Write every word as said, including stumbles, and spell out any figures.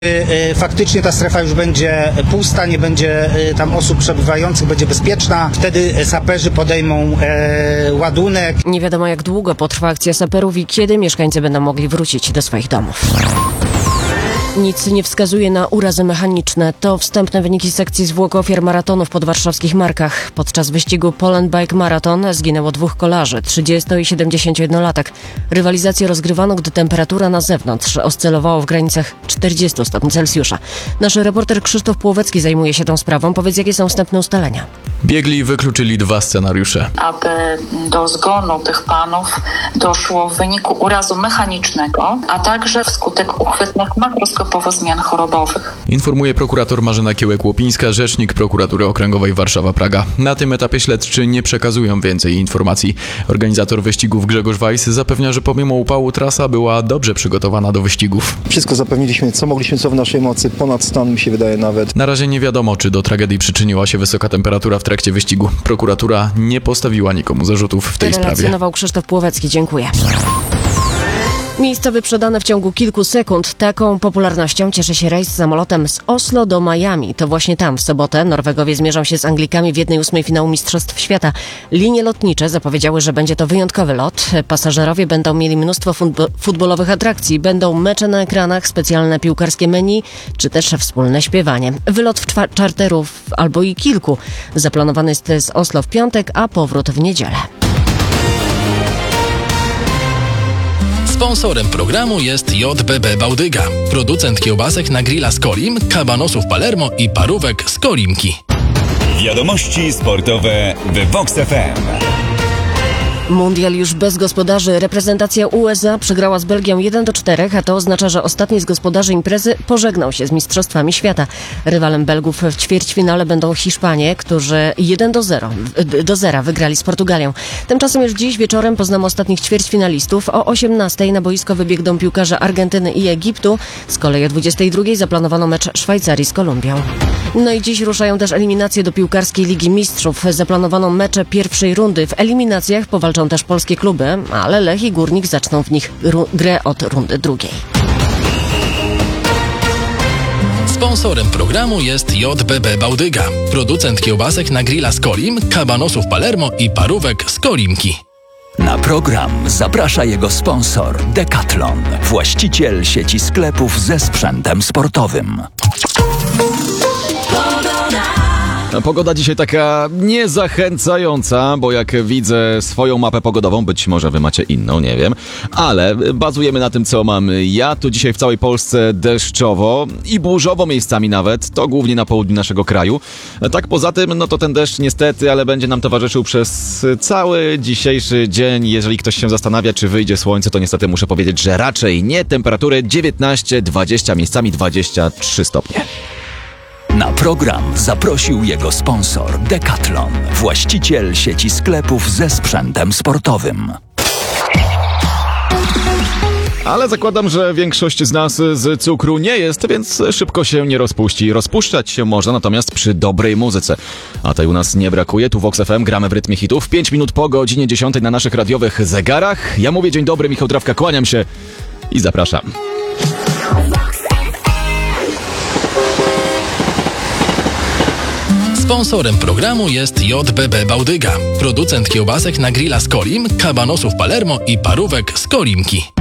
Faktycznie ta strefa już będzie pusta, nie będzie tam osób przebywających, będzie bezpieczna. Wtedy saperzy podejmą e, ładunek. Nie wiadomo, jak długo potrwa akcja saperów i kiedy mieszkańcy będą mogli wrócić do swoich domów. Nic nie wskazuje na urazy mechaniczne. To wstępne wyniki sekcji zwłok ofiar maratonu w podwarszawskich Markach. Podczas wyścigu Poland Bike Marathon zginęło dwóch kolarzy, trzydziesto- i siedemdziesięciojednolatek. Rywalizację rozgrywano, gdy temperatura na zewnątrz oscylowała w granicach czterdziestu stopni Celsjusza. Nasz reporter Krzysztof Płowecki zajmuje się tą sprawą. Powiedz, jakie są wstępne ustalenia? Biegli wykluczyli dwa scenariusze. Aby do zgonu tych panów doszło w wyniku urazu mechanicznego, a także wskutek uchwytnych makroskopowo zmian chorobowych. Informuje prokurator Marzena Kiełek-Łopińska, rzecznik prokuratury okręgowej Warszawa-Praga. Na tym etapie śledczy nie przekazują więcej informacji. Organizator wyścigów Grzegorz Weiss zapewnia, że pomimo upału trasa była dobrze przygotowana do wyścigów. Wszystko zapewniliśmy, co mogliśmy, co w naszej mocy, ponad stan mi się wydaje nawet. Na razie nie wiadomo, czy do tragedii przyczyniła się wysoka temperatura w trakcie wyścigu. Prokuratura nie postawiła nikomu zarzutów w tej sprawie. Relacjonował Krzysztof Płowecki. Dziękuję. Miejsca wyprzedane w ciągu kilku sekund. Taką popularnością cieszy się rejs samolotem z Oslo do Miami. To właśnie tam w sobotę Norwegowie zmierzą się z Anglikami w jednej ósmej finału Mistrzostw Świata. Linie lotnicze zapowiedziały, że będzie to wyjątkowy lot. Pasażerowie będą mieli mnóstwo futbo- futbolowych atrakcji. Będą mecze na ekranach, specjalne piłkarskie menu, czy też wspólne śpiewanie. Wylot w czwa- czarterów albo i kilku. Zaplanowany jest z Oslo w piątek, a powrót w niedzielę. Sponsorem programu jest J B B Bałdyga, producent kiełbasek na grilla z Kolim, kabanosów Palermo i parówek z Kolimki. Wiadomości sportowe w Vox F M. Mundial już bez gospodarzy. Reprezentacja U S A przegrała z Belgią jeden do czterech, a to oznacza, że ostatni z gospodarzy imprezy pożegnał się z Mistrzostwami Świata. Rywalem Belgów w ćwierćfinale będą Hiszpanie, którzy jeden do zera wygrali z Portugalią. Tymczasem już dziś wieczorem poznamy ostatnich ćwierćfinalistów. O osiemnastej na boisko wybiegną piłkarze Argentyny i Egiptu. Z kolei o dwudziestej drugiej zaplanowano mecz Szwajcarii z Kolumbią. No i dziś ruszają też eliminacje do piłkarskiej Ligi Mistrzów. Zaplanowano mecze pierwszej rundy. W eliminacjach powalczą też polskie kluby, ale Lech i Górnik zaczną w nich ru- grę od rundy drugiej. Sponsorem programu jest J B B Bałdyga, producent kiełbasek na grilla z Kolim, kabanosów Palermo i parówek z Kolimki. Na program zaprasza jego sponsor Decathlon, właściciel sieci sklepów ze sprzętem sportowym. Pogoda dzisiaj taka niezachęcająca, bo jak widzę swoją mapę pogodową, być może wy macie inną, nie wiem, ale bazujemy na tym, co mam ja. Tu dzisiaj w całej Polsce deszczowo i burzowo miejscami nawet, to głównie na południu naszego kraju. Tak poza tym, no to ten deszcz niestety, ale będzie nam towarzyszył przez cały dzisiejszy dzień. Jeżeli ktoś się zastanawia, czy wyjdzie słońce, to niestety muszę powiedzieć, że raczej nie. Temperatury dziewiętnaście dwadzieścia, miejscami dwadzieścia trzy stopnie. Na program zaprosił jego sponsor Decathlon, właściciel sieci sklepów ze sprzętem sportowym. Ale zakładam, że większość z nas z cukru nie jest, więc szybko się nie rozpuści. Rozpuszczać się można natomiast przy dobrej muzyce. A tej u nas nie brakuje. Tu Vox F M gramy w rytmie hitów. pięć minut po godzinie dziesiątej na naszych radiowych zegarach. Ja mówię dzień dobry, Michał Drawka, kłaniam się i zapraszam. Sponsorem programu jest J B B Bałdyga, producent kiełbasek na grilla z Kolim, kabanosów Palermo i parówek z Kolimki.